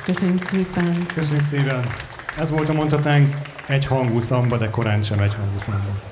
Köszönjük szépen. Köszönjük szépen. Ez volt a mondhatnánk egyhangú szamba, de korán sem egyhangú szamba.